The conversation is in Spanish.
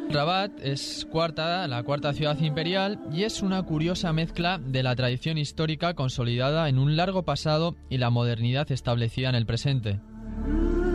Rabat es la cuarta ciudad imperial y es una curiosa mezcla de la tradición histórica consolidada en un largo pasado y la modernidad establecida en el presente.